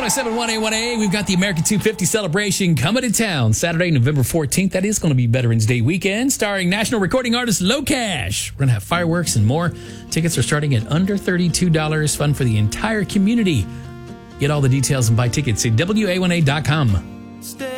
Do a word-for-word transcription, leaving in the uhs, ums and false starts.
one oh seven point one A one A, we've got the American two fifty celebration coming to town Saturday, November fourteenth. That is going to be Veterans Day weekend, starring national recording artist Low Cash. We're going to have fireworks and more. Tickets are starting at under thirty-two dollars. Fun for the entire community. Get all the details and buy tickets at W A one A dot com.